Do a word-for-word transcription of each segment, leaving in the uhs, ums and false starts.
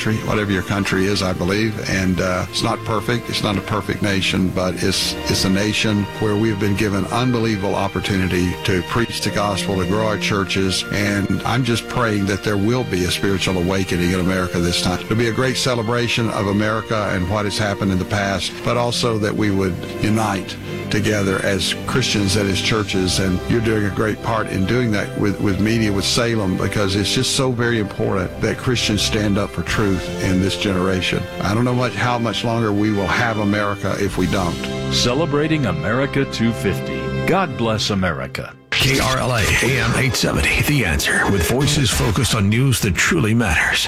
country, whatever your country is, I believe. And uh, it's not perfect. It's not a perfect nation, but it's it's a nation where we have been given unbelievable opportunity to preach the gospel, to grow our churches. And I'm just praying that there will be a spiritual awakening in America this time. It'll be a great celebration of America and what has happened in the past, but also that we would unite together as Christians and as churches. And you're doing a great part in doing that with, with media, with Salem, because it's just so very important that Christians stand up for truth in this generation. I don't know much how much longer we will have America if we don't. Celebrating America two fifty. God bless America. K R L A A M eight seventy, The Answer, with voices focused on news that truly matters.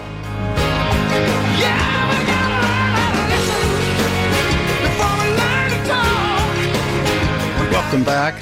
Welcome back.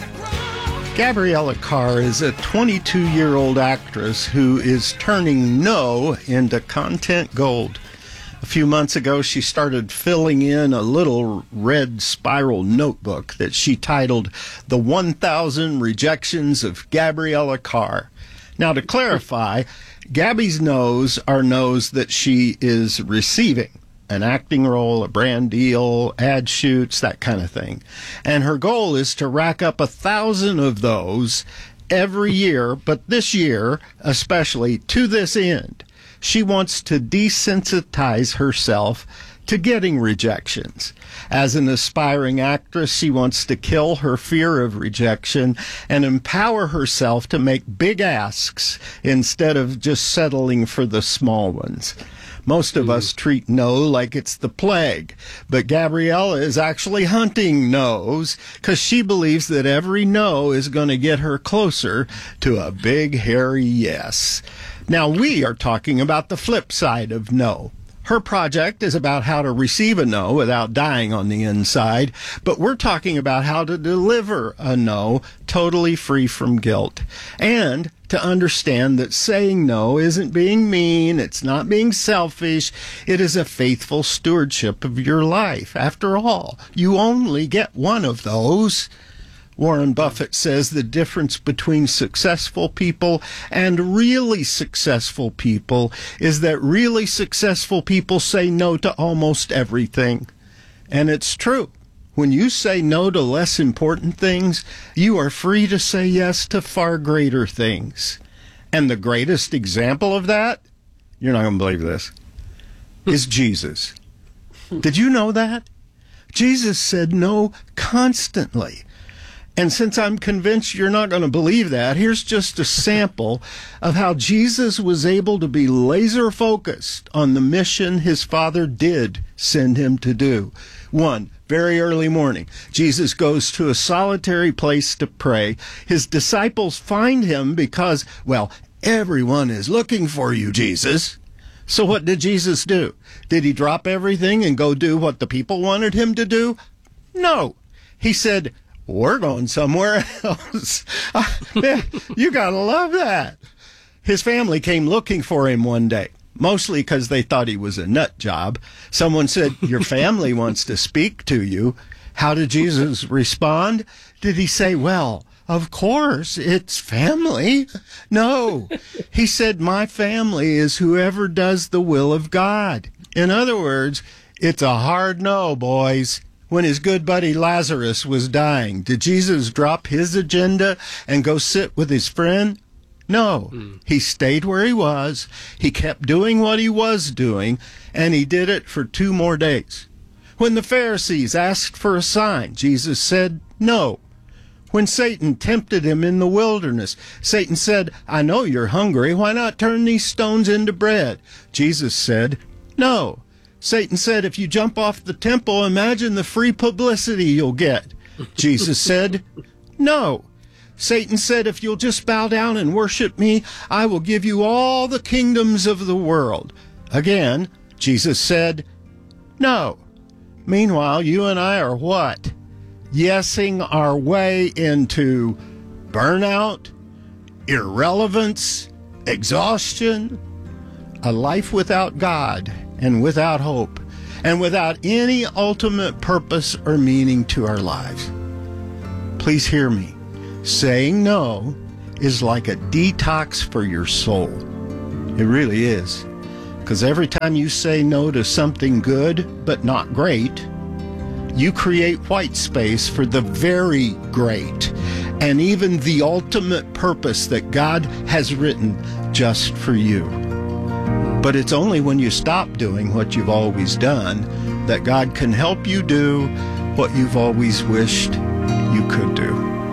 Gabriella Carr is a twenty-two-year-old actress who is turning no into content gold. A few months ago, she started filling in a little red spiral notebook that she titled The one thousand Rejections of Gabriella Carr. Now, to clarify, Gabby's no's are no's that she is receiving. An acting role, a brand deal, ad shoots, that kind of thing. And her goal is to rack up a thousand of those every year, but this year, especially to this end, she wants to desensitize herself to getting rejections. As an aspiring actress, she wants to kill her fear of rejection and empower herself to make big asks instead of just settling for the small ones. Most of us treat no like it's the plague, but Gabriella is actually hunting no's because she believes that every no is going to get her closer to a big, hairy yes. Now, we are talking about the flip side of no. Her project is about how to receive a no without dying on the inside, but we're talking about how to deliver a no totally free from guilt. And to understand that saying no isn't being mean, it's not being selfish, it is a faithful stewardship of your life. After all, you only get one of those. Warren Buffett says the difference between successful people and really successful people is that really successful people say no to almost everything. And it's true. When you say no to less important things, you are free to say yes to far greater things. And the greatest example of that, you're not going to believe this, is Jesus. Did you know that? Jesus said no constantly. And since I'm convinced you're not going to believe that, here's just a sample of how Jesus was able to be laser focused on the mission his Father did send him to do. One, very early morning, Jesus goes to a solitary place to pray. His disciples find him because, well, everyone is looking for you, Jesus. So what did Jesus do? Did he drop everything and go do what the people wanted him to do? No. He said, we're going somewhere else. Man, you gotta love that. His family came looking for him one day, mostly because they thought he was a nut job. Someone said, your family wants to speak to you. How did Jesus respond? Did he say, well, of course, it's family? No. He said, my family is whoever does the will of God. In other words, it's a hard no, boys. When his good buddy Lazarus was dying, did Jesus drop his agenda and go sit with his friend? No. Mm. He stayed where he was, he kept doing what he was doing, and he did it for two more days. When the Pharisees asked for a sign, Jesus said no. When Satan tempted him in the wilderness, Satan said, I know you're hungry, why not turn these stones into bread? Jesus said, no. Satan said, if you jump off the temple, imagine the free publicity you'll get. Jesus said, no. Satan said, if you'll just bow down and worship me, I will give you all the kingdoms of the world. Again, Jesus said, no. Meanwhile, you and I are what? Yesing our way into burnout, irrelevance, exhaustion, a life without God and without hope, and without any ultimate purpose or meaning to our lives. Please hear me. Saying no is like a detox for your soul. It really is. Because every time you say no to something good but not great, you create white space for the very great and even the ultimate purpose that God has written just for you. But it's only when you stop doing what you've always done that God can help you do what you've always wished you could do.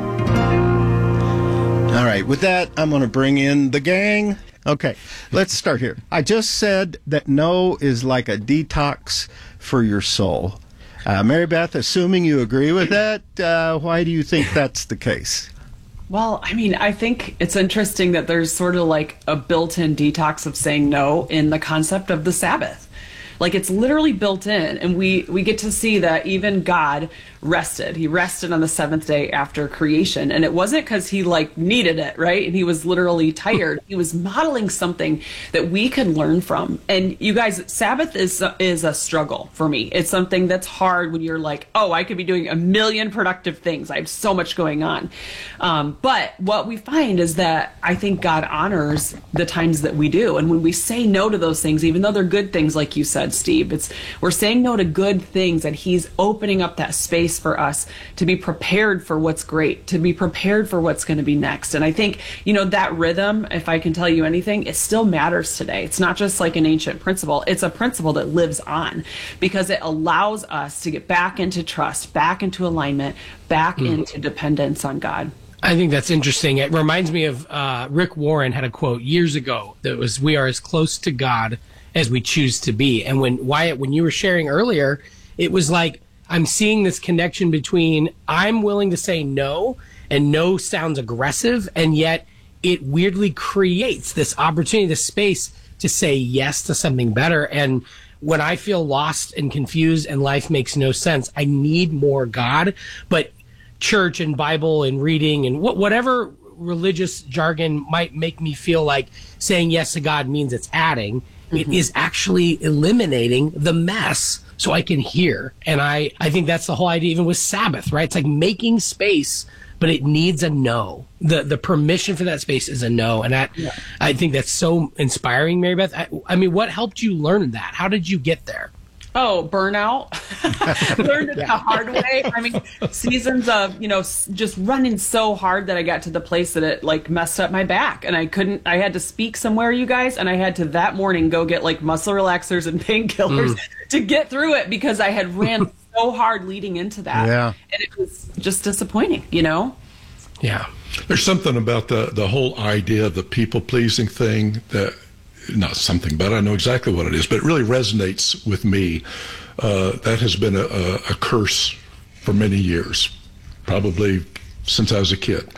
All right, with that, I'm going to bring in the gang. Okay, let's start here. I just said that no is like a detox for your soul. Uh, Mary Beth, assuming you agree with that, uh, why do you think that's the case? Well, I mean, I think it's interesting that there's sort of like a built-in detox of saying no in the concept of the Sabbath. Like, it's literally built in, and we, we get to see that even God rested. He rested on the seventh day after creation, and it wasn't because he, like, needed it, right? And he was literally tired. He was modeling something that we can learn from. And you guys, Sabbath is, is a struggle for me. It's something that's hard when you're like, oh, I could be doing a million productive things. I have so much going on. Um, but what we find is that I think God honors the times that we do. And when we say no to those things, even though they're good things, like you said, Steve, it's we're saying no to good things, and he's opening up that space for us to be prepared for what's great, to be prepared for what's going to be next. And I think, you know, that rhythm, if I can tell you anything, it still matters today. It's not just like an ancient principle. It's a principle that lives on because it allows us to get back into trust, back into alignment, back mm. into dependence on God. I think that's interesting. It reminds me of uh, Rick Warren had a quote years ago that was, "We are as close to God as we choose to be." And when Wyatt, when you were sharing earlier, it was like, I'm seeing this connection between I'm willing to say no, and no sounds aggressive, and yet it weirdly creates this opportunity, this space to say yes to something better. And when I feel lost and confused and life makes no sense, I need more God. But church and Bible and reading and wh- whatever religious jargon might make me feel like saying yes to God means it's adding, mm-hmm. it is actually eliminating the mess so I can hear. And I, I think that's the whole idea, even with Sabbath, right? It's like making space, but it needs a no. The the permission for that space is a no. And that, yeah. I think that's so inspiring, Mary Beth. I, I mean, what helped you learn that? How did you get there? Oh, burnout. Learned it yeah. the hard way. I mean, seasons of, you know, just running so hard that I got to the place that it like messed up my back, and I couldn't, I had to speak somewhere, you guys, and I had to that morning go get like muscle relaxers and painkillers mm. to get through it because I had ran so hard leading into that. Yeah. And it was just disappointing, you know? Yeah. There's something about the, the whole idea of the people-pleasing thing that, not something, but I know exactly what it is, but it really resonates with me. Uh, that has been a, a, a curse for many years, probably since I was a kid.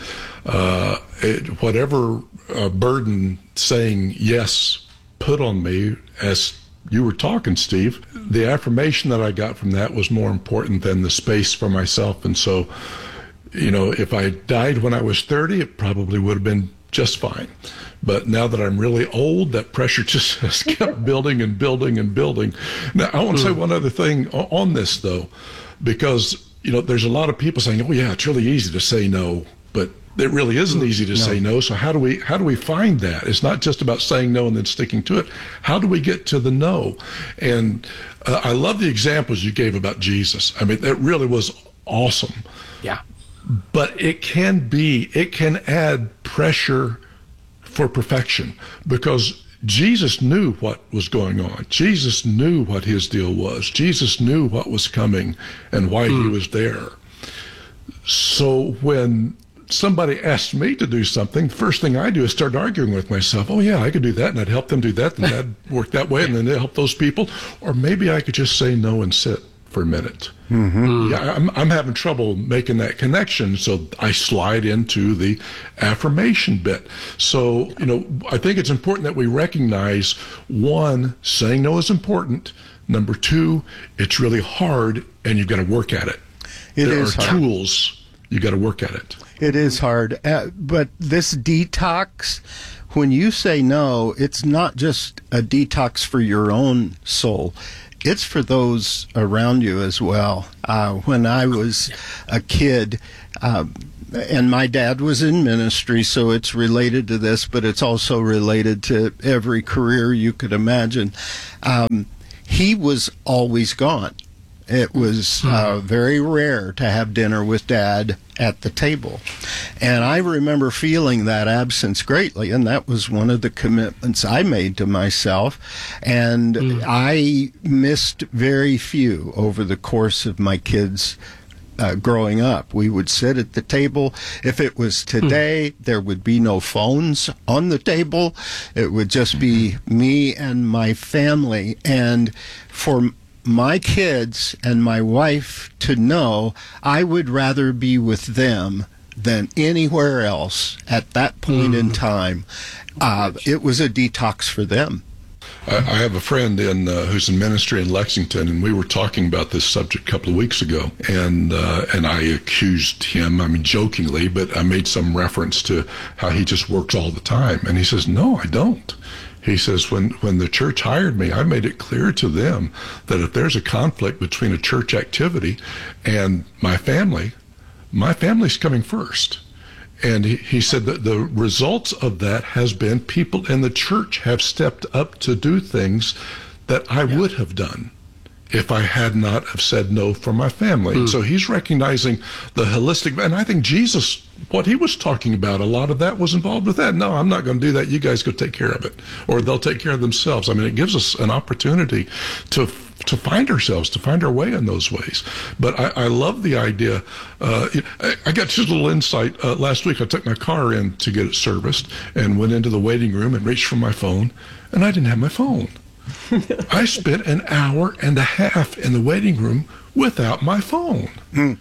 Uh, it, whatever uh, burden saying yes put on me, as you were talking, Steve, the affirmation that I got from that was more important than the space for myself. And so, you know, if I died when I was thirty, it probably would have been just fine. But now that I'm really old, that pressure just has kept building and building and building. Now, I want to mm. say one other thing on this, though, because, you know, there's a lot of people saying, oh, yeah, it's really easy to say no, but it really isn't easy to no. say no. So how do we how do we find that? It's not just about saying no and then sticking to it. How do we get to the no? And uh, I love the examples you gave about Jesus. I mean, that really was awesome. Yeah. But it can be, it can add pressure for perfection, because Jesus knew what was going on. Jesus knew what his deal was. Jesus knew what was coming and why mm. he was there. So when somebody asked me to do something, the first thing I do is start arguing with myself. Oh yeah, I could do that, and I'd help them do that, and that'd work that way, and then they'd help those people. Or maybe I could just say no and sit for a minute. Mm-hmm. Yeah, I'm, I'm having trouble making that connection, so I slide into the affirmation bit. So, you know, I think it's important that we recognize, one, saying no is important. Number two, it's really hard, and you've got to work at it. It there is are hard. tools, you got to work at it. It is hard, uh, but this detox, when you say no, it's not just a detox for your own soul. it's for those around you as well. Uh, when I was a kid, uh, and my dad was in ministry, so it's related to this, but it's also related to every career you could imagine. Um, he was always gone. It was uh, very rare to have dinner with Dad at the table. And I remember feeling that absence greatly, and that was one of the commitments I made to myself. And mm. I missed very few over the course of my kids' Uh, growing up. We would sit at the table. If it was today, mm. there would be no phones on the table. It would just be me and my family. And for my kids and my wife to know, I would rather be with them than anywhere else at that point mm. in time. Uh, it was a detox for them. I have a friend in uh, who's in ministry in Lexington, and we were talking about this subject a couple of weeks ago, and uh, and I accused him, I mean, jokingly, but I made some reference to how he just works all the time. And he says, no, I don't. He says, when, when the church hired me, I made it clear to them that if there's a conflict between a church activity and my family, my family's coming first. And he, he said that the results of that has been people in the church have stepped up to do things that I yeah. would have done if I had not have said no for my family. Mm. So he's recognizing the holistic, and I think Jesus, what he was talking about, a lot of that was involved with that. No, I'm not going to do that. You guys go take care of it, or they'll take care of themselves. I mean, it gives us an opportunity to to find ourselves, to find our way in those ways. But I, I love the idea. Uh, I, I got just a little insight. Uh, last week, I took my car in to get it serviced and went into the waiting room and reached for my phone, and I didn't have my phone. I spent an hour and a half in the waiting room without my phone. Mm.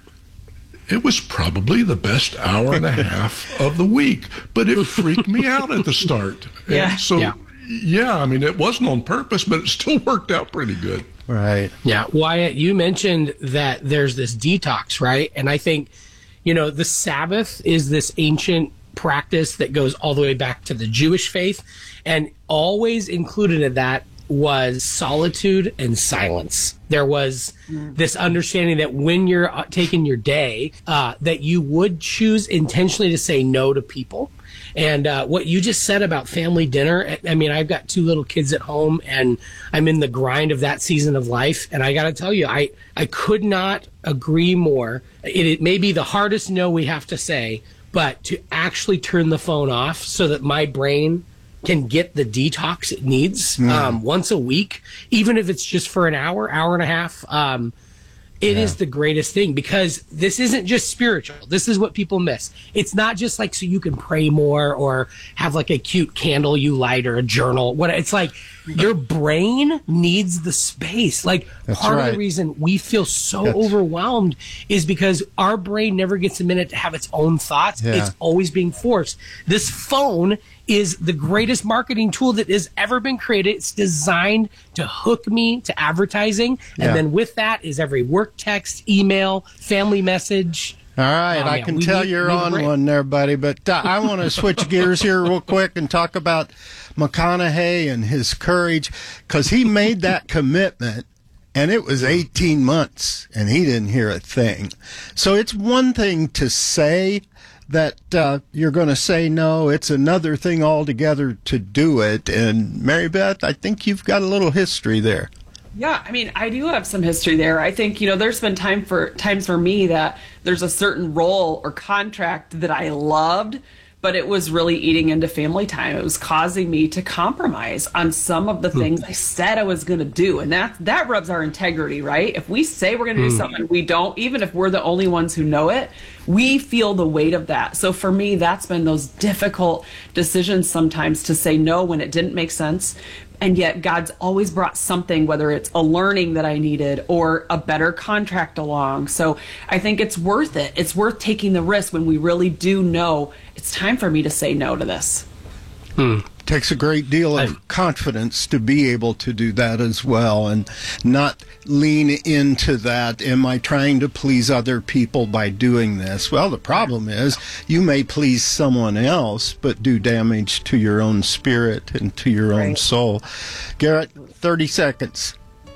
It was probably the best hour and a half of the week, but it freaked me out at the start. Yeah. And so, yeah. yeah, I mean, it wasn't on purpose, but it still worked out pretty good. Right. Yeah. Wyatt, you mentioned that there's this detox, right? And I think, you know, the Sabbath is this ancient practice that goes all the way back to the Jewish faith, and always included in that was solitude and silence. There was this understanding that when you're uh, taking your day, uh, that you would choose intentionally to say no to people. And uh, what you just said about family dinner, I mean, I've got two little kids at home, and I'm in the grind of that season of life. And I got to tell you, I, I could not agree more. It, it may be the hardest no we have to say, but to actually turn the phone off so that my brain can get the detox it needs mm. um, once a week, even if it's just for an hour, hour and a half. Um, it yeah. is the greatest thing, because this isn't just spiritual. This is what people miss. It's not just like so you can pray more or have like a cute candle you light or a journal. What it's like, your brain needs the space. Like That's part right. of the reason we feel so That's... overwhelmed is because our brain never gets a minute to have its own thoughts. Yeah. It's always being forced. This phone is the greatest marketing tool that has ever been created. It's designed to hook me to advertising. And yeah. then with that is every work text, email, family message. All right, oh, I can tell need, you're on one there, buddy, but uh, I want to switch gears here real quick and talk about McConaughey and his courage, because he made that commitment, and it was eighteen months, and he didn't hear a thing. So it's one thing to say that uh, you're going to say no. It's another thing altogether to do it. And Mary Beth, I think you've got a little history there. Yeah, I mean, I do have some history there. I think, you know, there's been time for times for me that there's a certain role or contract that I loved, but it was really eating into family time. It was causing me to compromise on some of the mm. things I said I was going to do. And that that rubs our integrity, right? If we say we're going to mm. do something, we don't, even if we're the only ones who know it, we feel the weight of that. So for me, that's been those difficult decisions sometimes to say no when it didn't make sense. And yet God's always brought something, whether it's a learning that I needed or a better contract along. So I think it's worth it. It's worth taking the risk when we really do know it's time for me to say no to this. Hmm. Takes a great deal of I, confidence to be able to do that as well, and not lean into that. Am I trying to please other people by doing this? Well, the problem is you may please someone else, but do damage to your own spirit and to your right. own soul. Garrett, thirty seconds.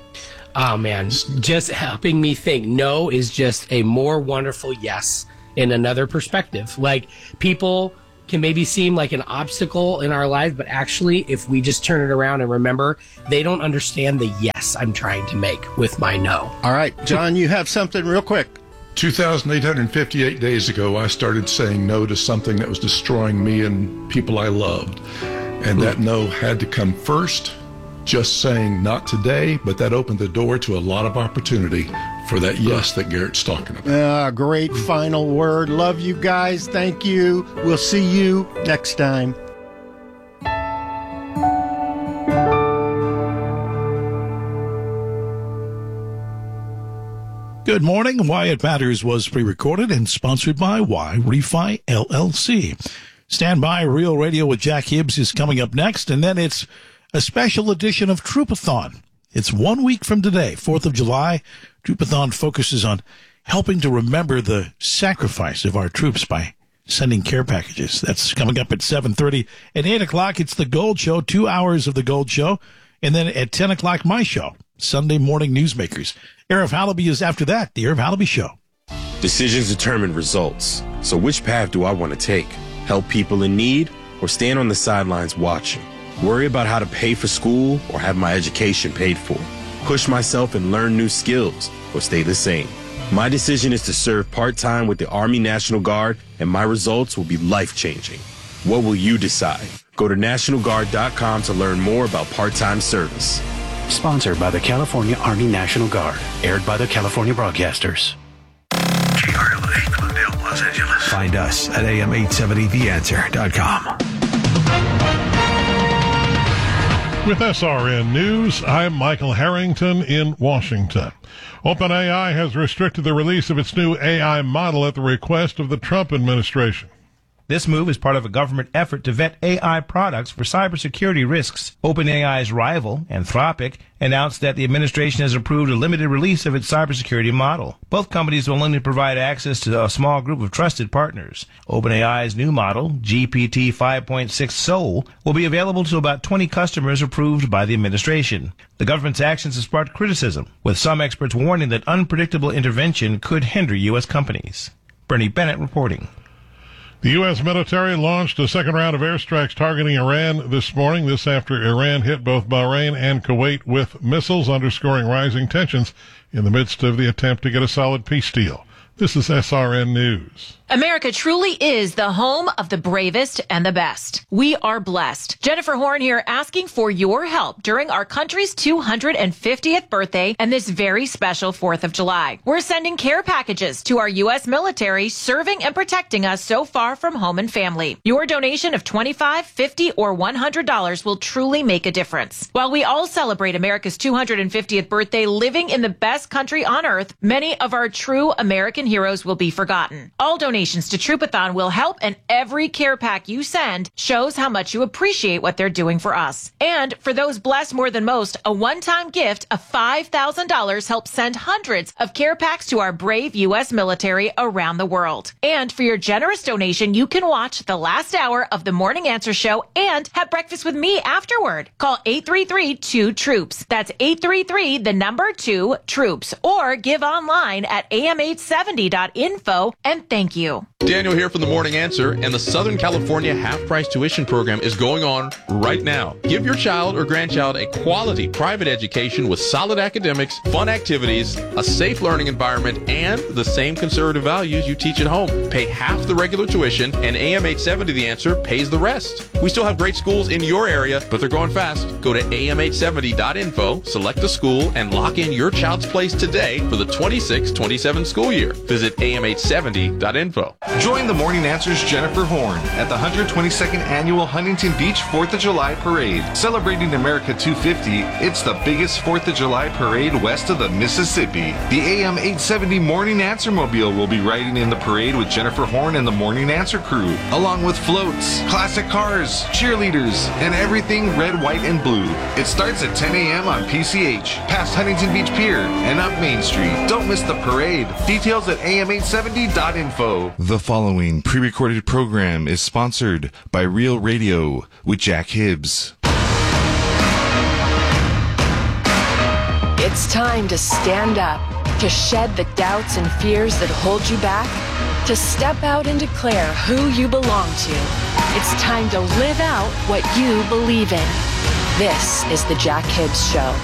Oh, man. Just helping me think no is just a more wonderful yes in another perspective. Like, people can maybe seem like an obstacle in our lives, but actually, if we just turn it around and remember, they don't understand the yes I'm trying to make with my no. All right, John, you have something real quick. two thousand eight hundred fifty-eight days ago, I started saying no to something that was destroying me and people I loved. And that no had to come first. Just saying not today, but that opened the door to a lot of opportunity for that yes that Garrett's talking about. Ah, great final word. Love you guys. Thank you. We'll see you next time. Good morning. Why It Matters was pre-recorded and sponsored by Y Refi L L C. Stand by. Real Radio with Jack Hibbs is coming up next, and then it's a special edition of Troopathon. It's one week from today, fourth of July. Troopathon focuses on helping to remember the sacrifice of our troops by sending care packages. That's coming up at seven thirty. At eight o'clock, it's the Gold Show, two hours of the Gold Show. And then at ten o'clock, my show, Sunday Morning Newsmakers. Arif Halaby is after that, the Arif Halaby Show. Decisions determine results. So which path do I want to take? Help people in need or stand on the sidelines watching? Worry about how to pay for school or have my education paid for? Push myself and learn new skills or stay the same? My decision is to serve part-time with the Army National Guard, and my results will be life-changing. What will you decide? Go to National Guard dot com to learn more about part-time service. Sponsored by the California Army National Guard. Aired by the California Broadcasters. K R L A, Glendale, Los Angeles. Find us at A M eight seventy the answer dot com. With S R N News, I'm Michael Harrington in Washington. OpenAI has restricted the release of its new A I model at the request of the Trump administration. This move is part of a government effort to vet A I products for cybersecurity risks. OpenAI's rival, Anthropic, announced that the administration has approved a limited release of its cybersecurity model. Both companies will only provide access to a small group of trusted partners. OpenAI's new model, G P T five point six Soul, will be available to about twenty customers approved by the administration. The government's actions have sparked criticism, with some experts warning that unpredictable intervention could hinder U S companies. Bernie Bennett reporting. The U S military launched a second round of airstrikes targeting Iran this morning. This after Iran hit both Bahrain and Kuwait with missiles, underscoring rising tensions in the midst of the attempt to get a solid peace deal. This is S R N News. America truly is the home of the bravest and the best. We are blessed. Jennifer Horn here, asking for your help during our country's two hundred fiftieth birthday and this very special fourth of July. We're sending care packages to our U S military serving and protecting us so far from home and family. Your donation of twenty-five dollars, fifty dollars, or one hundred dollars will truly make a difference. While we all celebrate America's two hundred fiftieth birthday living in the best country on earth, many of our true American heroes will be forgotten. All donations to Troopathon will help, and every care pack you send shows how much you appreciate what they're doing for us. And for those blessed more than most, a one-time gift of five thousand dollars helps send hundreds of care packs to our brave U S military around the world. And for your generous donation, you can watch the last hour of the Morning Answer Show and have breakfast with me afterward. Call eight three three, two troops. That's eight three three, the number two, troops. Or give online at A M eight seventy dot info, and thank you. Daniel here from the Morning Answer, and the Southern California half-price tuition program is going on right now. Give your child or grandchild a quality private education with solid academics, fun activities, a safe learning environment, and the same conservative values you teach at home. Pay half the regular tuition, and A M eight seventy The Answer pays the rest. We still have great schools in your area, but they're going fast. Go to A M eight seventy dot info, select a school, and lock in your child's place today for the twenty-six twenty-seven school year. Visit A M eight seventy dot info. Join the Morning Answer's Jennifer Horn at the one hundred twenty-second Annual Huntington Beach fourth of July Parade. Celebrating America two fifty, it's the biggest fourth of July parade west of the Mississippi. The A M eight seventy Morning Answer Mobile will be riding in the parade with Jennifer Horn and the Morning Answer crew, along with floats, classic cars, cheerleaders, and everything red, white, and blue. It starts at ten a.m. on P C H, past Huntington Beach Pier, and up Main Street. Don't miss the parade. Details at A M eight seventy dot info. The following pre-recorded program is sponsored by Real Radio with Jack Hibbs. It's It's time to stand up, to shed the doubts and fears that hold you back, to step out and declare who you belong to. It's time to live out what you believe in. This is the Jack Hibbs Show.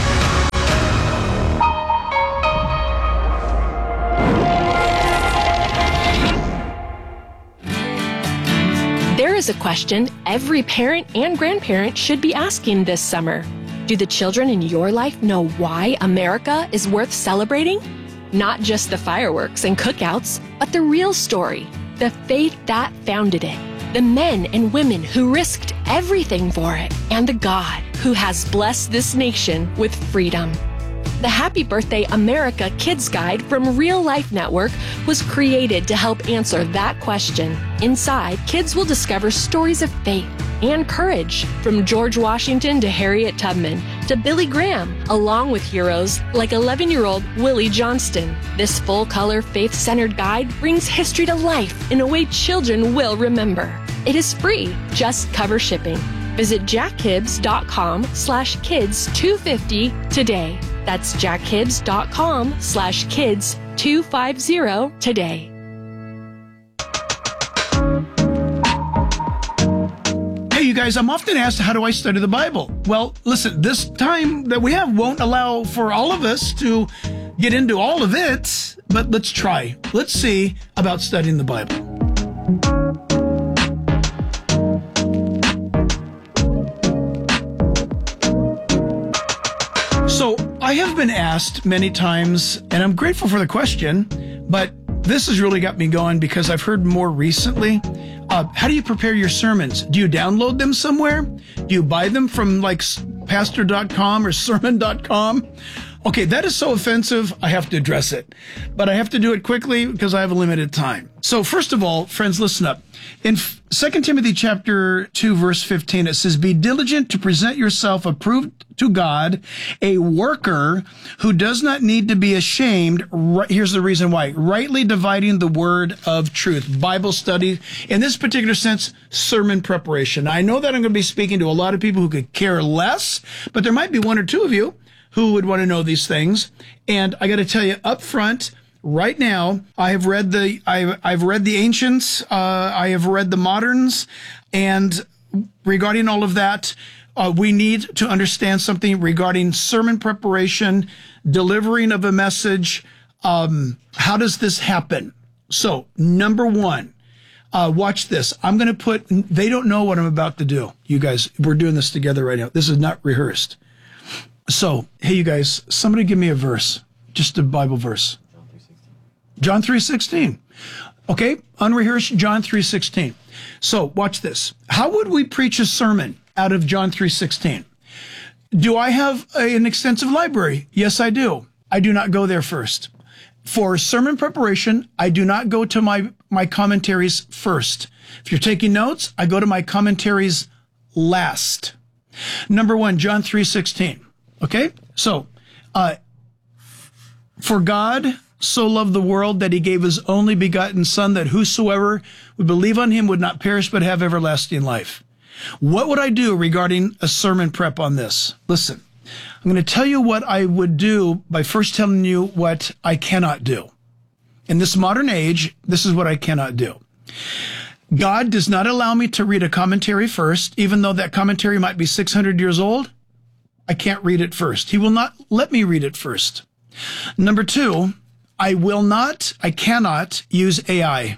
There is a question every parent and grandparent should be asking this summer. Do the children in your life know why America is worth celebrating? Not just the fireworks and cookouts, but the real story, the faith that founded it, the men and women who risked everything for it, and the God who has blessed this nation with freedom. The Happy Birthday America Kids Guide from Real Life Network was created to help answer that question. Inside, kids will discover stories of faith and courage, from George Washington to Harriet Tubman to Billy Graham, along with heroes like eleven-year-old Willie Johnston. This full-color, faith-centered guide brings history to life in a way children will remember. It is free, just cover shipping. Visit jackhibbs.com slash kids 250 today. That's jackhibbs.com slash kids 250 today. Hey, you guys, I'm often asked, how do I study the Bible? Well, listen, this time that we have won't allow for all of us to get into all of it, but let's try. Let's see about studying the Bible. So I have been asked many times, and I'm grateful for the question, but this has really got me going because I've heard more recently. Uh, how do you prepare your sermons? Do you download them somewhere? Do you buy them from like pastor dot com or sermon dot com? Okay, that is so offensive, I have to address it. But I have to do it quickly because I have a limited time. So first of all, friends, listen up. In Second Timothy chapter two, verse fifteen, it says, "Be diligent to present yourself approved to God, a worker who does not need to be ashamed." Here's the reason why. Rightly dividing the word of truth. Bible study. In this particular sense, sermon preparation. I know that I'm going to be speaking to a lot of people who could care less, but there might be one or two of you who would want to know these things. And I got to tell you up front, right now, I have read the I've, I've read the ancients, uh, I have read the moderns, and regarding all of that, uh, we need to understand something regarding sermon preparation, delivering of a message. Um, how does this happen? So, number one, uh, watch this. I'm going to put. They don't know what I'm about to do. You guys, we're doing this together right now. This is not rehearsed. So, hey, you guys, somebody give me a verse, just a Bible verse. John three sixteen. Okay, unrehearsed John three sixteen. So, watch this. How would we preach a sermon out of John three sixteen? Do I have a, an extensive library? Yes, I do. I do not go there first. For sermon preparation, I do not go to my, my commentaries first. If you're taking notes, I go to my commentaries last. Number one, John three sixteen. Okay, so, uh, for God so loved the world that he gave his only begotten Son, that whosoever would believe on him would not perish but have everlasting life. What would I do regarding a sermon prep on this? Listen, I'm going to tell you what I would do by first telling you what I cannot do. In this modern age, this is what I cannot do. God does not allow me to read a commentary first, even though that commentary might be six hundred years old. I can't read it first. He will not let me read it first. Number two, I will not, I cannot use A I.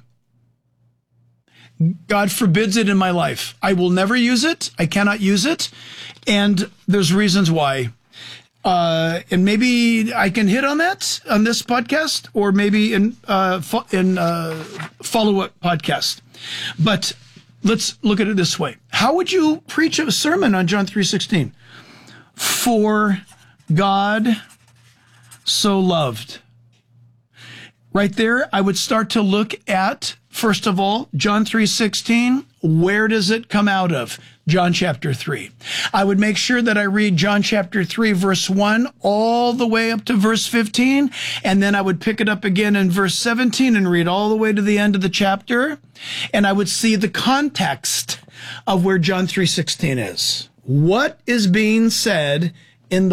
God forbids it in my life. I will never use it. I cannot use it. And there's reasons why. Uh, and maybe I can hit on that on this podcast, or maybe in, uh, fo- in, uh, follow-up podcast. But let's look at it this way. How would you preach a sermon on John three sixteen? For God so loved. Right there, I would start to look at, first of all, John three sixteen. Where does it come out of? John chapter three. I would make sure that I read John chapter three, verse one, all the way up to verse fifteen. And then I would pick it up again in verse seventeen and read all the way to the end of the chapter. And I would see the context of where John three sixteen is. What is being said in the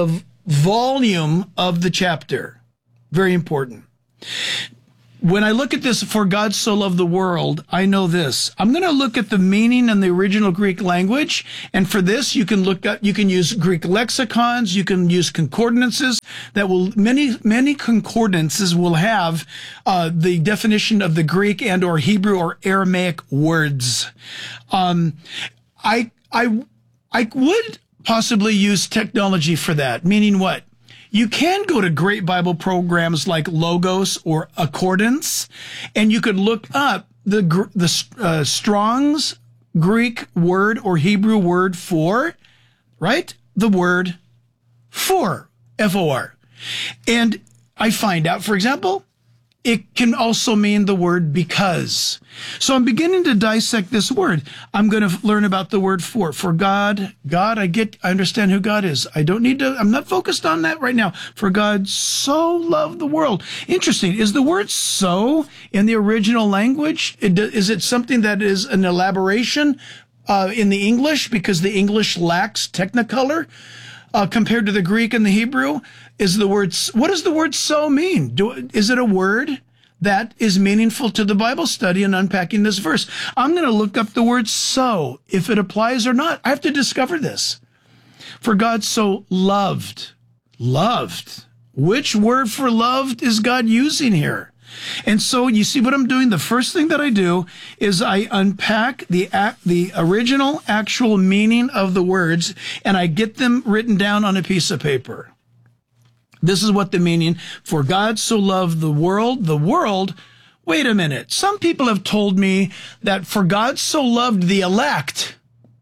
volume of the chapter. Very important. When I look at this, for God so loved the world, I know this. I'm going to look at the meaning in the original Greek language. And for this, you can look up, you can use Greek lexicons, you can use concordances that will, many, many concordances will have, uh, the definition of the Greek and or Hebrew or Aramaic words. Um, I, I, I would possibly use technology for that, meaning what? You can go to great Bible programs like Logos or Accordance, and you could look up the the uh, Strong's Greek word or Hebrew word for, right? The word for, F O R. And I find out, for example, it can also mean the word because. So I'm beginning to dissect this word. I'm going to learn about the word for. For God, God, I get, I understand who God is. I don't need to, I'm not focused on that right now. For God so loved the world. Interesting. Is the word so in the original language? Is it something that is an elaboration uh, in the English because the English lacks technicolor? Uh, compared to the Greek and the Hebrew, is the word, what does the word so mean? Do, is it a word that is meaningful to the Bible study and unpacking this verse? I'm going to look up the word so, if it applies or not. I have to discover this. For God so loved, loved. Which word for loved is God using here? And so you see what I'm doing? The first thing that I do is I unpack the the original actual meaning of the words, and I get them written down on a piece of paper. This is what the meaning, for God so loved the world, the world. Wait a minute. Some people have told me that for God so loved the elect,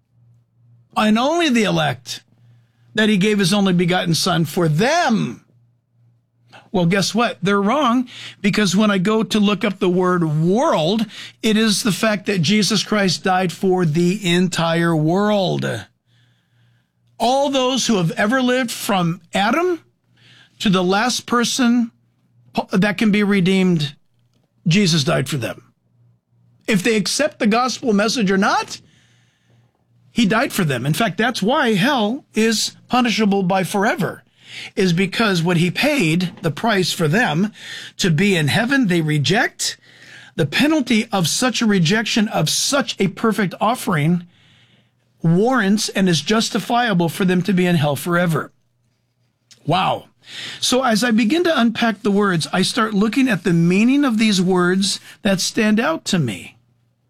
and only the elect, that he gave his only begotten son for them. Well, guess what? They're wrong, because when I go to look up the word world, it is the fact that Jesus Christ died for the entire world. All those who have ever lived from Adam to the last person that can be redeemed, Jesus died for them. If they accept the gospel message or not, he died for them. In fact, that's why hell is punishable by forever. Is because what he paid, the price for them to be in heaven, they reject. The penalty of such a rejection of such a perfect offering warrants and is justifiable for them to be in hell forever. Wow. So as I begin to unpack the words, I start looking at the meaning of these words that stand out to me.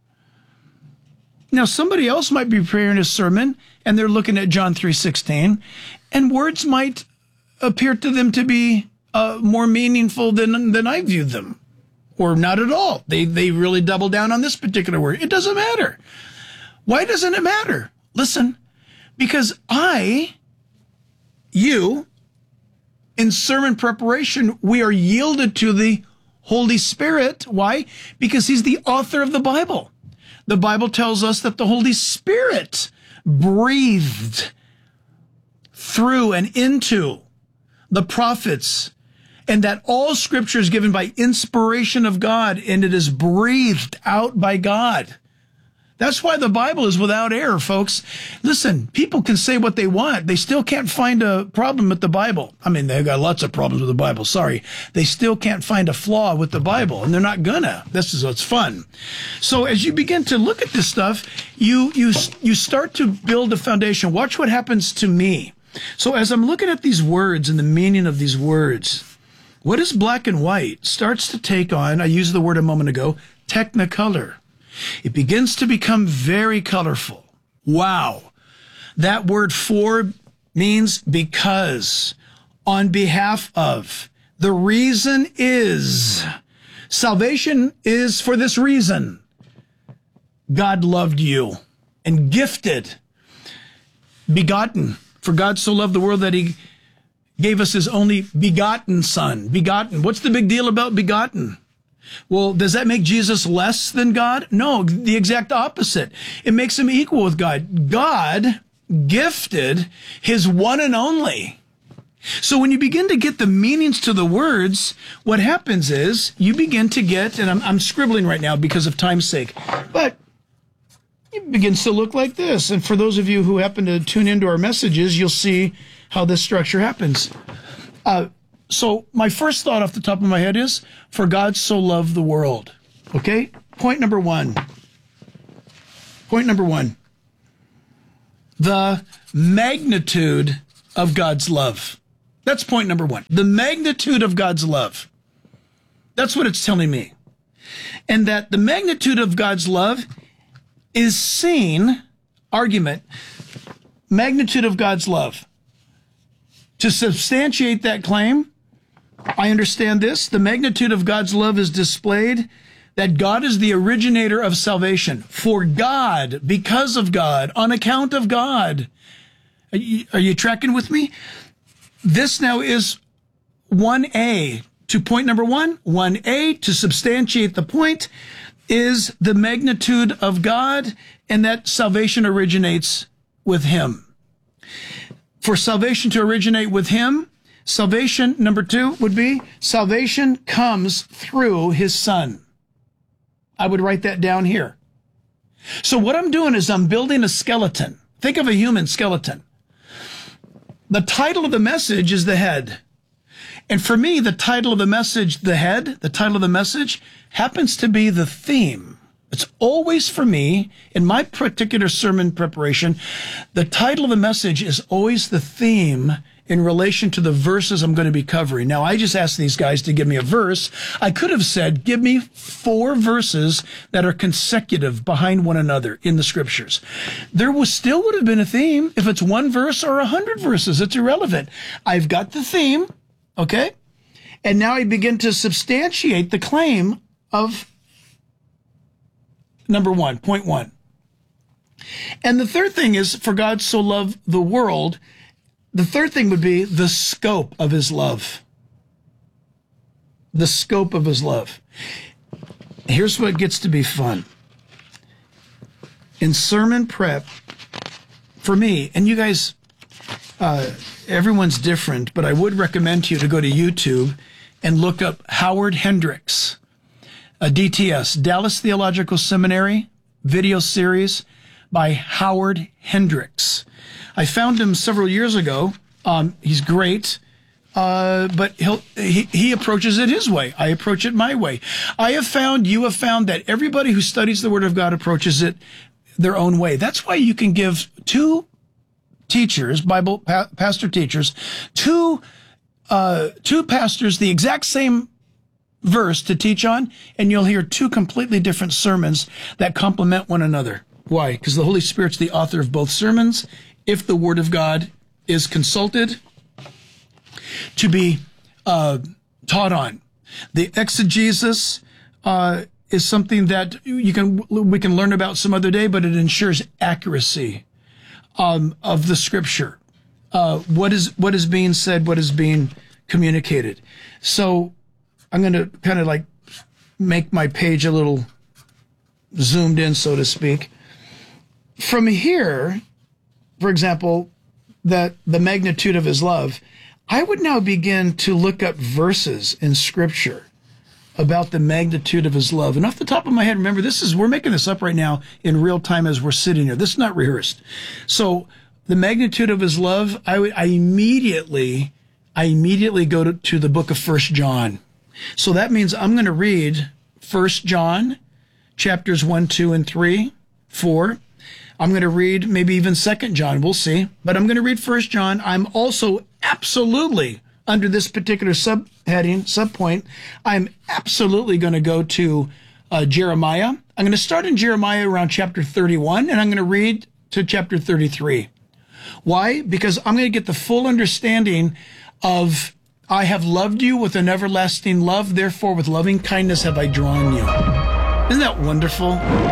Now, somebody else might be preparing a sermon and they're looking at John three sixteen, and words might appear to them to be uh, more meaningful than than I viewed them, or not at all. They they really double down on this particular word. It doesn't matter. Why doesn't it matter? Listen, because I, you, in sermon preparation, we are yielded to the Holy Spirit. Why? Because he's the author of the Bible. The Bible tells us that the Holy Spirit breathed through and into the prophets, and that all scripture is given by inspiration of God, and it is breathed out by God. That's why the Bible is without error, folks. Listen, people can say what they want. They still can't find a problem with the Bible. I mean, they've got lots of problems with the Bible. Sorry. They still can't find a flaw with the Bible, and they're not gonna. This is what's fun. So as you begin to look at this stuff, you, you, you start to build a foundation. Watch what happens to me. So as I'm looking at these words and the meaning of these words, what is black and white starts to take on, I used the word a moment ago, technicolor. It begins to become very colorful. Wow. That word for means because, on behalf of. The reason is. Salvation is for this reason. God loved you and gifted, begotten. For God so loved the world that he gave us his only begotten son. Begotten. What's the big deal about begotten? Well, does that make Jesus less than God? No, the exact opposite. It makes him equal with God. God gifted his one and only. So when you begin to get the meanings to the words, what happens is you begin to get, and I'm, I'm scribbling right now because of time's sake, but it begins to look like this. And for those of you who happen to tune into our messages, you'll see how this structure happens. Uh, so my first thought off the top of my head is, for God so loved the world. Okay? Point number one. Point number one. The magnitude of God's love. That's point number one. The magnitude of God's love. That's what it's telling me. And that the magnitude of God's love is seen, argument, magnitude of God's love. To substantiate that claim, I understand this. The magnitude of God's love is displayed that God is the originator of salvation. For God, because of God, on account of God. Are you, are you tracking with me? This now is one A. To point number one, one A, to substantiate the point, is the magnitude of God and that salvation originates with Him. For salvation to originate with Him, salvation, number two, would be salvation comes through His Son. I would write that down here. So what I'm doing is I'm building a skeleton. Think of a human skeleton. The title of the message is the head. And for me, the title of the message, the head, the title of the message, happens to be the theme. It's always for me, in my particular sermon preparation, the title of the message is always the theme in relation to the verses I'm going to be covering. Now, I just asked these guys to give me a verse. I could have said, give me four verses that are consecutive behind one another in the scriptures. There was still would have been a theme. If it's one verse or a hundred verses, it's irrelevant. I've got the theme. Okay? And now I begin to substantiate the claim of number one, point one. And the third thing is, for God so loved the world, the third thing would be the scope of His love. The scope of His love. Here's what gets to be fun. In sermon prep, for me, and you guys, uh, everyone's different, but I would recommend to you to go to YouTube and look up Howard Hendricks, a D T S, Dallas Theological Seminary video series by Howard Hendricks. I found him several years ago. Um, he's great, uh, but he'll, he, he approaches it his way. I approach it my way. I have found, you have found that everybody who studies the Word of God approaches it their own way. That's why you can give two teachers, Bible pa- pastor teachers, two uh, two pastors the exact same verse to teach on, and you'll hear two completely different sermons that complement one another. Why? Because the Holy Spirit's the author of both sermons. If the Word of God is consulted to be uh, taught on, the exegesis uh, is something that you can we can learn about some other day, but it ensures accuracy Um, of the scripture, uh, what is what is being said, what is being communicated. So I'm going to kind of like make my page a little zoomed in, so to speak. From here, for example, that the magnitude of His love, I would now begin to look up verses in scripture about the magnitude of His love. And off the top of my head, remember, this is, we're making this up right now in real time as we're sitting here. This is not rehearsed. So the magnitude of His love, I, would, I immediately, I immediately go to, to the book of First John. So that means I'm going to read First John chapters one, two, and three, four. I'm going to read maybe even Second John. We'll see. But I'm going to read First John. I'm also absolutely, under this particular subheading, subpoint, I'm absolutely going to go to uh, Jeremiah. I'm going to start in Jeremiah around chapter thirty-one, and I'm going to read to chapter thirty-three. Why? Because I'm going to get the full understanding of, I have loved you with an everlasting love, therefore with loving kindness have I drawn you. Isn't that wonderful?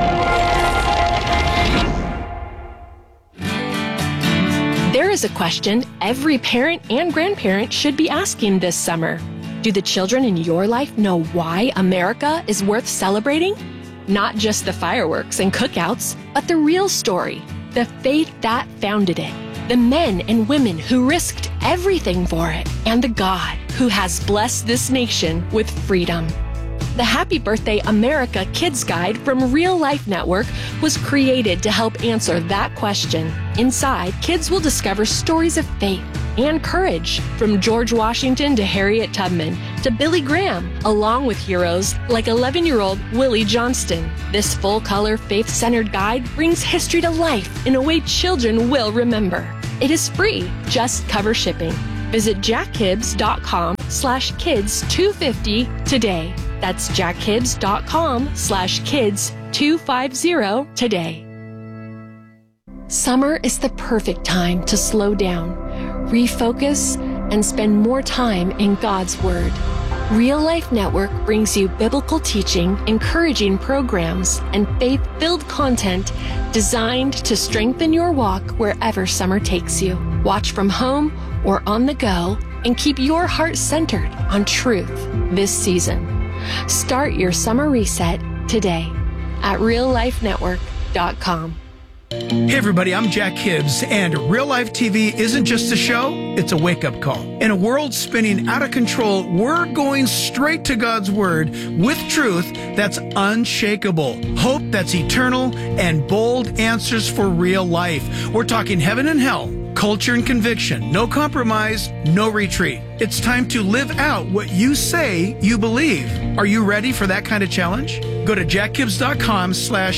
There is a question every parent and grandparent should be asking this summer. Do the children in your life know why America is worth celebrating? Not just the fireworks and cookouts, but the real story, the faith that founded it, the men and women who risked everything for it, and the God who has blessed this nation with freedom. The Happy Birthday America Kids Guide from Real Life Network was created to help answer that question. Inside, kids will discover stories of faith, and courage, from George Washington to Harriet Tubman to Billy Graham, along with heroes like eleven-year-old Willie Johnston. This full-color, faith-centered guide brings history to life in a way children will remember. It is free, just cover shipping. Visit jackhibbs.com slash kids 250 today. That's jackhibbs.com slash kids 250 today. Summer is the perfect time to slow down, refocus, and spend more time in God's Word. Real Life Network brings you biblical teaching, encouraging programs, and faith-filled content designed to strengthen your walk wherever summer takes you. Watch from home or on the go and keep your heart centered on truth this season. Start your summer reset today at real life network dot com. Hey everybody, I'm Jack Hibbs, and Real Life T V isn't just a show, it's a wake-up call. In a world spinning out of control, we're going straight to God's Word with truth that's unshakable, hope that's eternal, and bold answers for real life. We're talking heaven and hell, culture and conviction, no compromise, no retreat. It's time to live out what you say you believe. Are you ready for that kind of challenge? Go to jackhibbs.com slash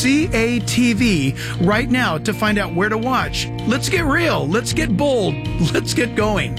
CATV right now to find out where to watch. Let's get real. Let's get bold. Let's get going.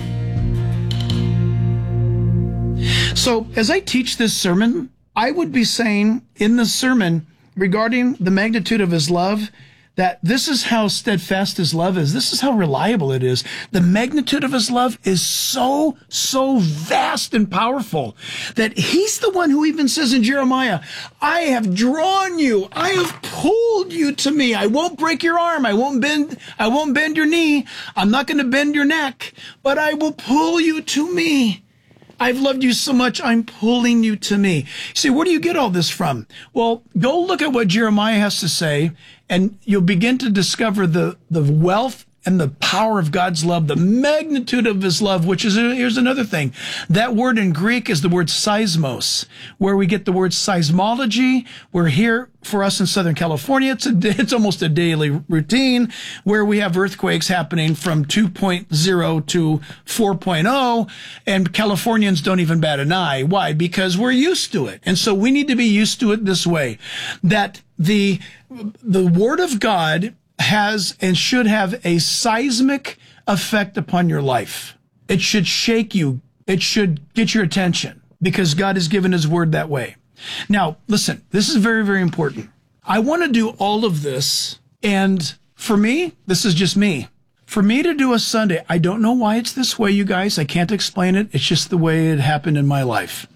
So as I teach this sermon, I would be saying in the sermon regarding the magnitude of his love, that this is how steadfast his love is. This is how reliable it is. The magnitude of his love is so, so vast and powerful that he's the one who even says in Jeremiah, I have drawn you. I have pulled you to me. I won't break your arm. I won't bend, I won't bend your knee. I'm not going to bend your neck, but I will pull you to me. I've loved you so much, I'm pulling you to me. See, where do you get all this from? Well, go look at what Jeremiah has to say, and you'll begin to discover the, the wealth and the power of God's love, the magnitude of his love, which is, here's another thing. That word in Greek is the word seismos, where we get the word seismology. We're here for us in Southern California. It's a, it's almost a daily routine where we have earthquakes happening from two point oh to four point oh, and Californians don't even bat an eye. Why? Because we're used to it. And so we need to be used to it this way, that the, the word of God has and should have a seismic effect upon your life. It should shake you. It should get your attention because God has given his word that way. Now, listen, this is very, very important. I want to do all of this. And for me, this is just me. For me to do a Sunday, I don't know why it's this way, you guys. I can't explain it. It's just the way it happened in my life.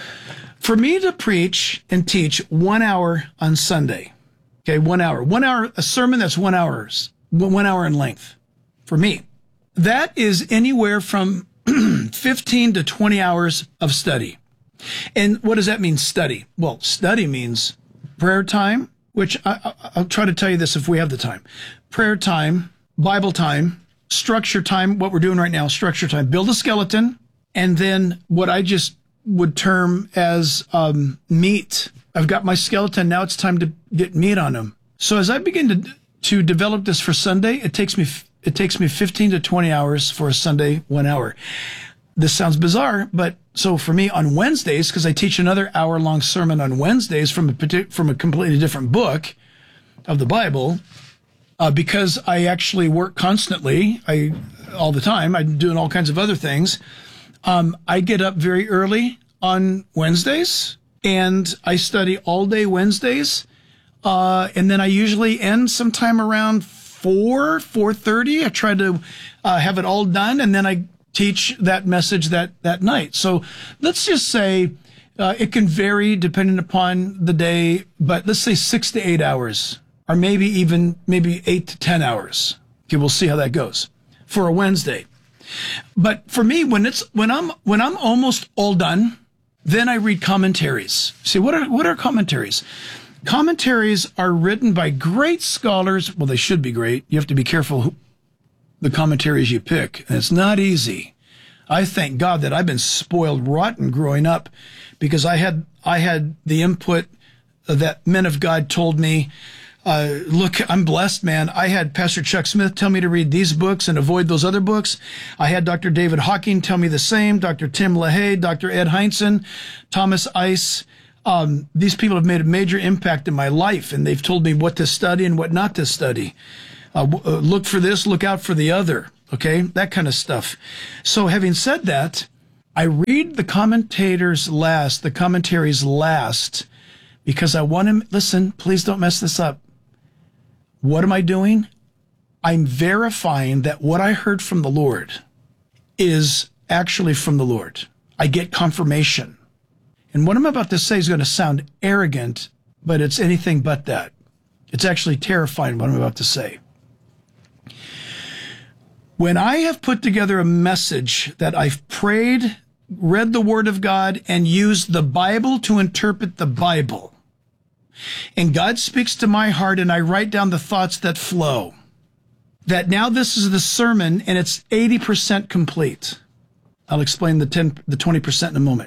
For me to preach and teach one hour on Sunday, okay, one hour. One hour, a sermon that's one hours, one hour in length. For me, that is anywhere from fifteen to twenty hours of study. And what does that mean, study? Well, study means prayer time, which I, I, I'll try to tell you this if we have the time. Prayer time, Bible time, structure time, what we're doing right now, structure time, build a skeleton, and then what I just would term as um, meat. I've got my skeleton. Now it's time to get meat on them. So as I begin to to develop this for Sunday, it takes me it takes me fifteen to twenty hours for a Sunday, one hour. This sounds bizarre, but so for me on Wednesdays, because I teach another hour long sermon on Wednesdays from a partic- from a completely different book of the Bible, uh, because I actually work constantly, I all the time. I'm doing all kinds of other things. Um, I get up very early on Wednesdays. And I study all day Wednesdays, uh, and then I usually end sometime around four, four thirty. I try to uh, have it all done, and then I teach that message that that night. So let's just say uh, it can vary depending upon the day, but let's say six to eight hours, or maybe even maybe eight to ten hours. Okay, we'll see how that goes for a Wednesday. But for me, when it's when I'm when I'm almost all done, then I read commentaries. See, what are what are commentaries? Commentaries are written by great scholars. Well, they should be great. You have to be careful who, the commentaries you pick. And it's not easy. I thank God that I've been spoiled rotten growing up because I had I had the input that men of God told me Uh, look, I'm blessed, man. I had Pastor Chuck Smith tell me to read these books and avoid those other books. I had Doctor David Hawking tell me the same, Doctor Tim LaHaye, Doctor Ed Heinzen, Thomas Ice. Um, these people have made a major impact in my life, and they've told me what to study and what not to study. Uh, w- uh, look for this, look out for the other, okay? That kind of stuff. So having said that, I read the commentators last, the commentaries last, because I want to, listen, please don't mess this up. What am I doing? I'm verifying that what I heard from the Lord is actually from the Lord. I get confirmation. And what I'm about to say is going to sound arrogant, but it's anything but that. It's actually terrifying what I'm about to say. When I have put together a message that I've prayed, read the Word of God, and used the Bible to interpret the Bible, and God speaks to my heart and I write down the thoughts that flow, that now this is the sermon and it's eighty percent complete. I'll explain the ten, the twenty percent in a moment.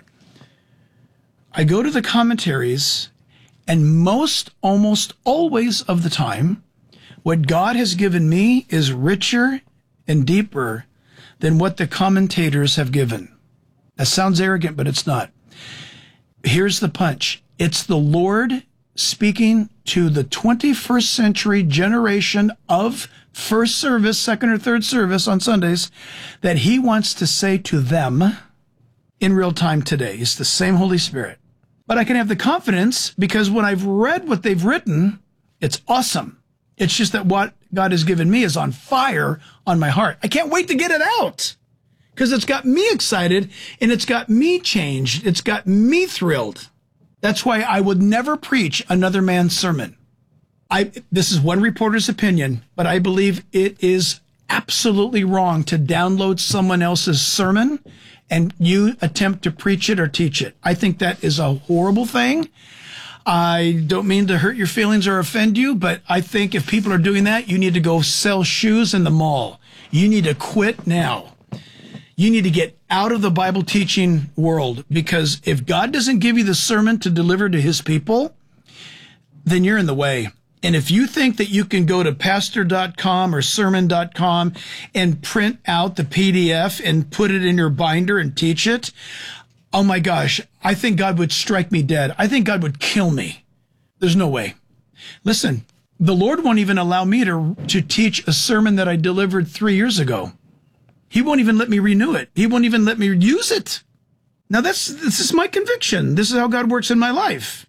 I go to the commentaries, and most, almost always of the time, what God has given me is richer and deeper than what the commentators have given. That sounds arrogant, but it's not. Here's the punch. It's the Lord speaking to the twenty-first century generation of first service, second or third service on Sundays, that he wants to say to them in real time today. It's the same Holy Spirit. But I can have the confidence because when I've read what they've written, it's awesome. It's just that what God has given me is on fire on my heart. I can't wait to get it out because it's got me excited and it's got me changed. It's got me thrilled. That's why I would never preach another man's sermon. I, this is one reporter's opinion, but I believe it is absolutely wrong to download someone else's sermon and you attempt to preach it or teach it. I think that is a horrible thing. I don't mean to hurt your feelings or offend you, but I think if people are doing that, you need to go sell shoes in the mall. You need to quit now. You need to get out of the Bible teaching world, because if God doesn't give you the sermon to deliver to his people, then you're in the way. And if you think that you can go to pastor dot com or sermon dot com and print out the P D F and put it in your binder and teach it, oh my gosh, I think God would strike me dead. I think God would kill me. There's no way. Listen, the Lord won't even allow me to, to teach a sermon that I delivered three years ago. He won't even let me renew it. He won't even let me use it. Now that's, this is my conviction. This is how God works in my life.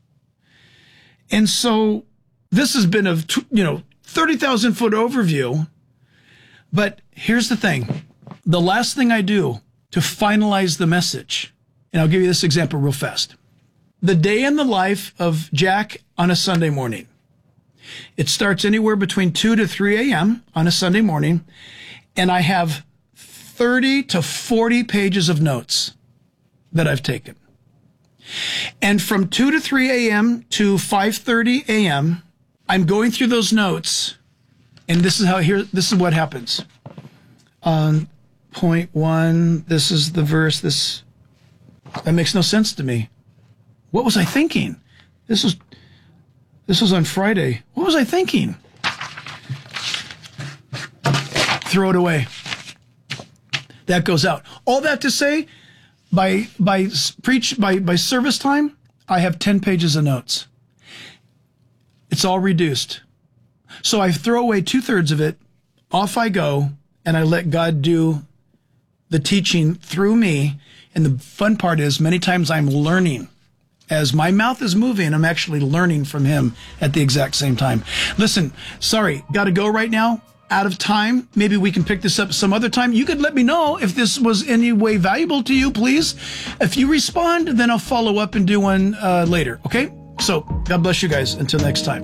And so this has been a, you know, thirty thousand foot overview. But here's the thing. The last thing I do to finalize the message, and I'll give you this example real fast. The day in the life of Jack on a Sunday morning. It starts anywhere between two to three a.m. on a Sunday morning, and I have thirty to forty pages of notes that I've taken. And from two to three a.m. to five thirty a.m., I'm going through those notes, and this is how here. This is what happens. Um, point one. This is the verse. This that makes no sense to me. What was I thinking? This was this was on Friday. What was I thinking? Throw it away. That goes out. All that to say, by by preach by by service time, I have ten pages of notes. It's all reduced. So I throw away two thirds of it. Off I go, and I let God do the teaching through me. And the fun part is, many times I'm learning. As my mouth is moving, I'm actually learning from him at the exact same time. Listen, sorry, got to go right now. Out of time. Maybe we can pick this up some other time. You could let me know if this was any way valuable to you, please. If you respond, then I'll follow up and do one uh, later. Okay? So, God bless you guys. Until next time.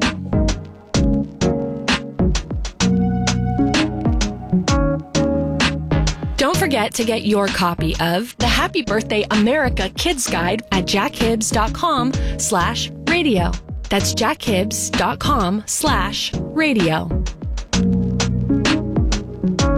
Don't forget to get your copy of the Happy Birthday America Kids Guide at jackhibbs.com slash radio. That's jackhibbs.com slash radio.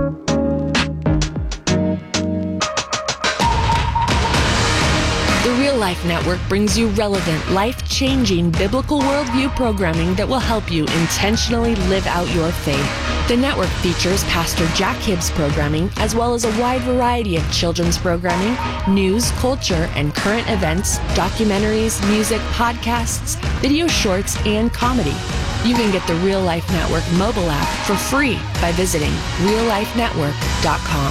The Real Real Life Network brings you relevant, life-changing biblical worldview programming that will help you intentionally live out your faith. The network features Pastor Jack Hibbs programming, as well as a wide variety of children's programming, news, culture, and current events, documentaries, music, podcasts, video shorts, and comedy. You can get the Real Life Network mobile app for free by visiting real life network dot com.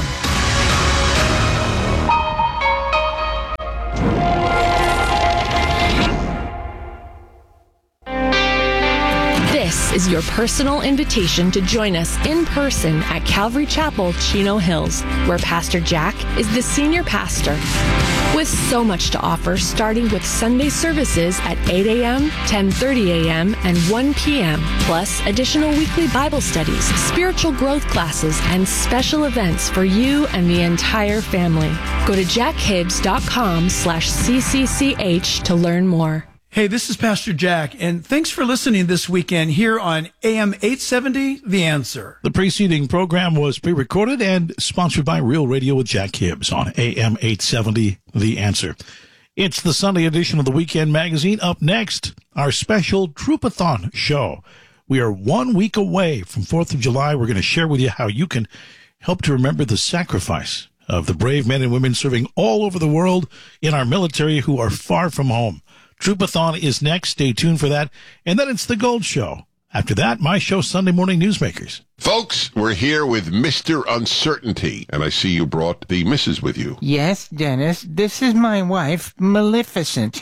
This is your personal invitation to join us in person at Calvary Chapel, Chino Hills, where Pastor Jack is the senior pastor. With so much to offer, starting with Sunday services at eight a.m., ten thirty a.m., and one p.m., plus additional weekly Bible studies, spiritual growth classes, and special events for you and the entire family. Go to jackhibbs.com slash CCCH to learn more. Hey, this is Pastor Jack, and thanks for listening this weekend here on A M eight seventy, The Answer. The preceding program was pre-recorded and sponsored by Real Radio with Jack Hibbs on A M eight seventy, The Answer. It's the Sunday edition of the Weekend Magazine. Up next, our special Troopathon show. We are one week away from fourth of July. We're going to share with you how you can help to remember the sacrifice of the brave men and women serving all over the world in our military who are far from home. Troopathon is next. Stay tuned for that. And then it's the Gold Show. After that, my show, Sunday Morning Newsmakers. Folks, we're here with Mister Uncertainty, and I see you brought the missus with you. Yes, Dennis, this is my wife, Maleficent.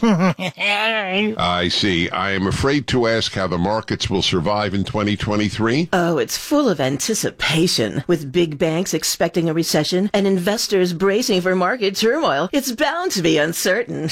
I see. I am afraid to ask how the markets will survive in twenty twenty-three. Oh, it's full of anticipation, with big banks expecting a recession and investors bracing for market turmoil. It's bound to be uncertain.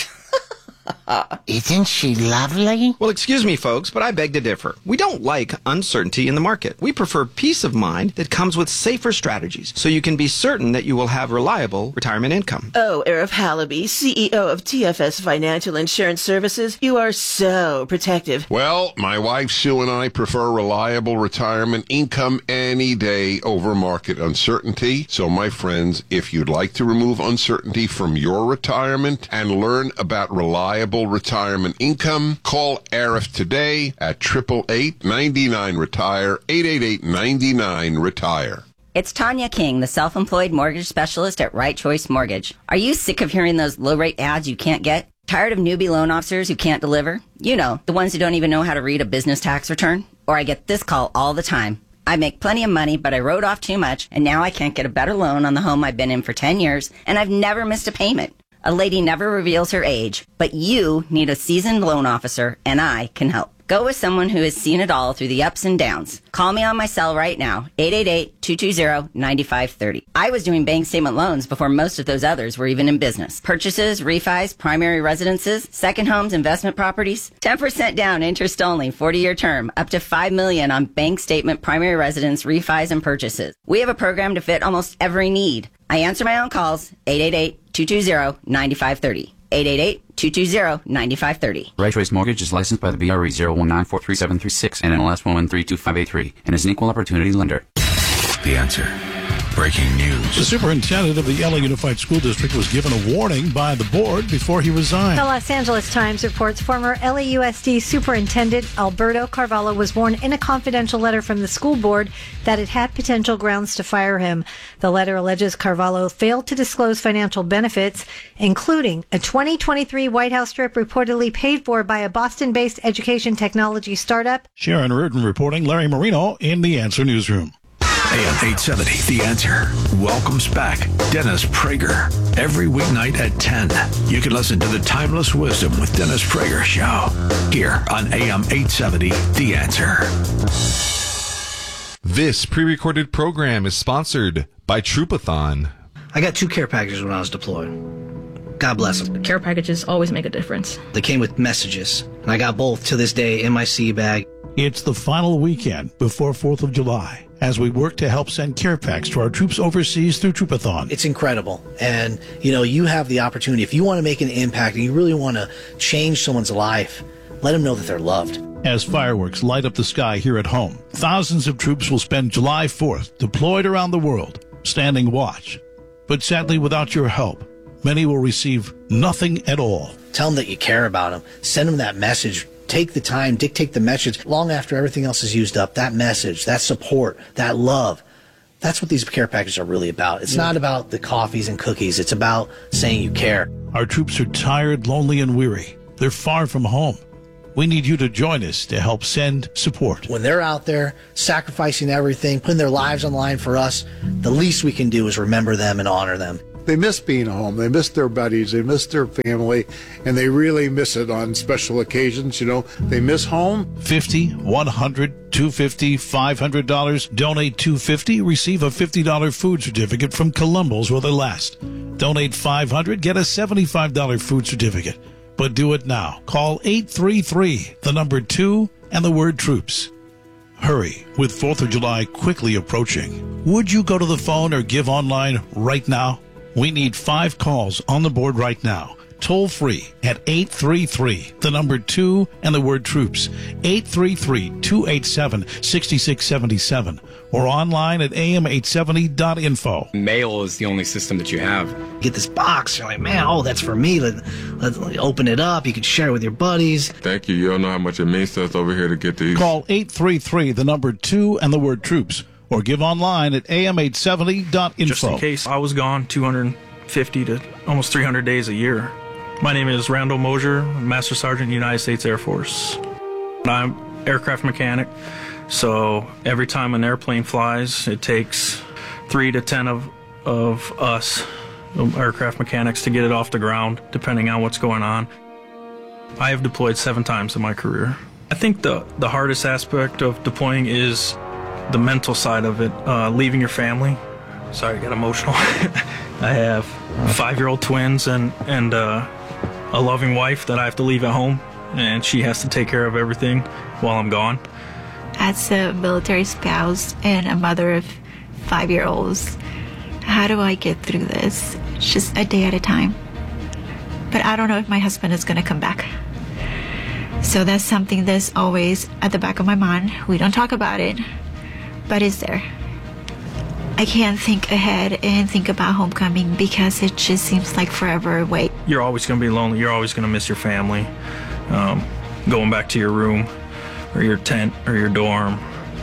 Isn't she lovely? Well, excuse me, folks, but I beg to differ. We don't like uncertainty in the market. We prefer peace of mind that comes with safer strategies, so you can be certain that you will have reliable retirement income. Oh, Arif Halaby, C E O of T F S Financial Insurance Services, you are so protective. Well, my wife Sue and I prefer reliable retirement income any day over market uncertainty. So, my friends, if you'd like to remove uncertainty from your retirement and learn about reliable retirement income, call Arif today at eight eight eight, nine nine, retire, eight eight eight, nine nine, retire. It's Tanya King, the self-employed mortgage specialist at Right Choice Mortgage. Are you sick of hearing those low-rate ads you can't get? Tired of newbie loan officers who can't deliver? You know, the ones who don't even know how to read a business tax return? Or I get this call all the time. I make plenty of money, but I wrote off too much, and now I can't get a better loan on the home I've been in for ten years, and I've never missed a payment. A lady never reveals her age, but you need a seasoned loan officer, and I can help. Go with someone who has seen it all through the ups and downs. Call me on my cell right now, eight eight eight, two two zero, nine five three zero. I was doing bank statement loans before most of those others were even in business. Purchases, refis, primary residences, second homes, investment properties. ten percent down, interest only, forty-year term, up to five million dollars on bank statement, primary residence, refis, and purchases. We have a program to fit almost every need. I answer my own calls, eight eight eight, two two zero, nine five three zero. eight eight eight, two two zero, nine five three zero. Right Choice Mortgage is licensed by the B R E zero one nine four three seven three six and N M L S one one three two five eight three and is an equal opportunity lender. The Answer. Breaking news. The superintendent of the L A Unified School District was given a warning by the board before he resigned. The Los Angeles Times reports former L A U S D Superintendent Alberto Carvalho was warned in a confidential letter from the school board that it had potential grounds to fire him. The letter alleges Carvalho failed to disclose financial benefits, including a twenty twenty-three White House trip reportedly paid for by a Boston-based education technology startup. Sharon Reardon reporting. Larry Marino in the Answer Newsroom. A M eight seventy, The Answer, welcomes back Dennis Prager. Every weeknight at ten, you can listen to the Timeless Wisdom with Dennis Prager show here on A M eight seventy, The Answer. This pre-recorded program is sponsored by Troopathon. I got two care packages when I was deployed. God bless them. The care packages always make a difference. They came with messages, and I got both to this day in my sea bag. It's the final weekend before fourth of July as we work to help send care packs to our troops overseas through Troopathon. It's incredible. And, you know, you have the opportunity. If you want to make an impact and you really want to change someone's life, let them know that they're loved. As fireworks light up the sky here at home, thousands of troops will spend July fourth deployed around the world, standing watch. But sadly, without your help, many will receive nothing at all. Tell them that you care about them. Send them that message. Take the time, dictate the message long after everything else is used up. That message, that support, that love. That's what these care packages are really about. It's yeah. not about the coffees and cookies. It's about saying you care. Our troops are tired, lonely, and weary. They're far from home. We need you to join us to help send support. When they're out there sacrificing everything, putting their lives on the line for us, the least we can do is remember them and honor them. They miss being home. They miss their buddies. They miss their family, and they really miss it on special occasions. You know, they miss home. fifty, one hundred, two hundred fifty dollars, five hundred dollars. Donate two hundred fifty dollars, receive a fifty dollars food certificate from Columbo's while they last. Donate five hundred dollars, get a seventy-five dollars food certificate. But do it now. Call eight three three, the number two, and the word troops. Hurry, with fourth of July quickly approaching. Would you go to the phone or give online right now? We need five calls on the board right now. Toll free at eight three three, the number two, and the word troops. eight three three, two eight seven, six six seven seven. Or online at A M eight seventy dot info. Mail is the only system that you have. Get this box. You're like, man, oh, that's for me. Let, let's open it up. You can share it with your buddies. Thank you. You don't know how much it means to us over here to get these. Call eight three three, the number two, and the word troops. Or give online at A M eight seventy dot info. Just in case I was gone two hundred fifty to almost three hundred days a year. My name is Randall Mosier, Master Sergeant, United States Air Force. I'm aircraft mechanic, so every time an airplane flies, it takes three to ten of, of us, aircraft mechanics, to get it off the ground, depending on what's going on. I have deployed seven times in my career. I think the, the hardest aspect of deploying is the mental side of it, uh, leaving your family. Sorry, I got emotional. I have five-year-old twins and, and uh, a loving wife that I have to leave at home, and she has to take care of everything while I'm gone. As a military spouse and a mother of five-year-olds, how do I get through this? It's just a day at a time. But I don't know if my husband is going to come back. So that's something that's always at the back of my mind. We don't talk about it, but it's there. I can't think ahead and think about homecoming because it just seems like forever away. You're always going to be lonely. You're always going to miss your family. Um, going back to your room or your tent or your dorm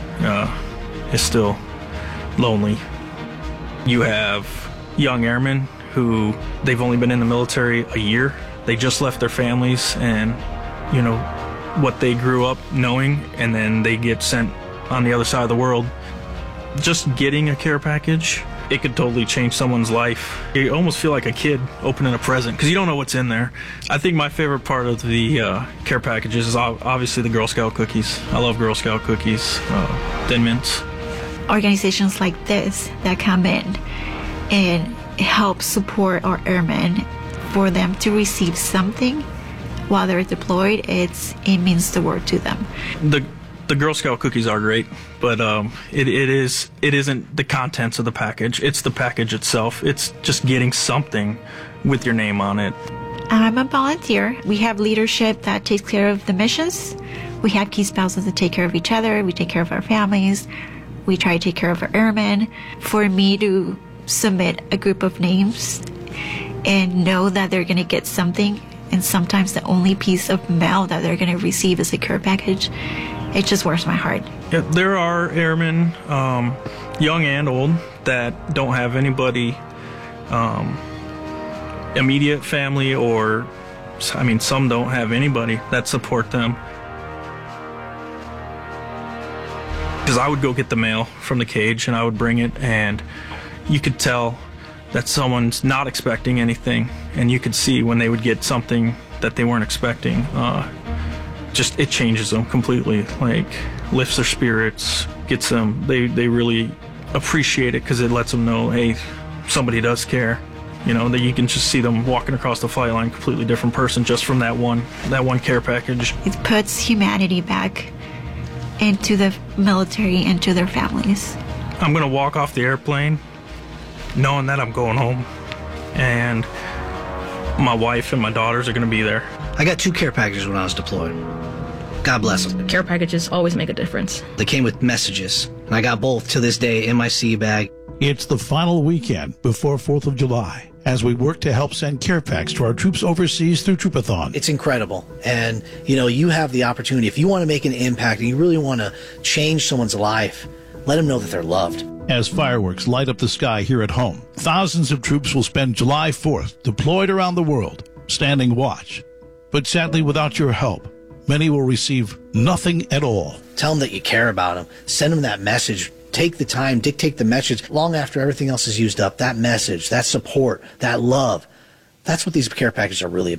uh, is still lonely. You have young airmen who they've only been in the military a year. They just left their families and, you know, what they grew up knowing, and then they get sent on the other side of the world. Just getting a care package, it could totally change someone's life. You almost feel like a kid opening a present because you don't know what's in there. I think my favorite part of the uh, care packages is obviously the Girl Scout cookies. I love Girl Scout cookies, uh, Thin Mints. Organizations like this that come in and help support our airmen for them to receive something while they're deployed, it's it means the world to them. The The Girl Scout cookies are great, but um, it, it is it isn't the contents of the package. It's the package itself. It's just getting something with your name on it. I'm a volunteer. We have leadership that takes care of the missions. We have key spouses that take care of each other. We take care of our families. We try to take care of our airmen. For me to submit a group of names and know that they're going to get something, and sometimes the only piece of mail that they're going to receive is a care package, it just warms my heart. Yeah, there are airmen, um, young and old, that don't have anybody, um, immediate family, or, I mean, some don't have anybody that support them. Because I would go get the mail from the cage and I would bring it, and you could tell that someone's not expecting anything, and you could see when they would get something that they weren't expecting. Uh, just it changes them completely, like lifts their spirits, gets them, they, they really appreciate it because it lets them know, hey, somebody does care. You know, that you can just see them walking across the flight line, completely different person just from that one, that one care package. It puts humanity back into the military, into their families. I'm gonna walk off the airplane knowing that I'm going home, and my wife and my daughters are gonna be there. I got two care packages when I was deployed. God bless them. Care packages always make a difference. They came with messages, and I got both to this day in my sea bag. It's the final weekend before fourth of July, as we work to help send care packs to our troops overseas through Troopathon. It's incredible. And, you know, you have the opportunity. If you want to make an impact and you really want to change someone's life, let them know that they're loved. As fireworks light up the sky here at home, thousands of troops will spend July fourth deployed around the world, standing watch. But sadly, without your help, many will receive nothing at all. Tell them that you care about them. Send them that message. Take the time, dictate the message long after everything else is used up. That message, that support, that love. That's what these care packages are really about.